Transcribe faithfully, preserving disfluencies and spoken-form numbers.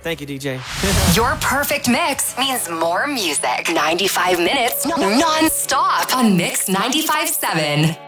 Thank you, D J. Your perfect mix means more music. ninety-five minutes non-stop on Mix ninety-five point seven.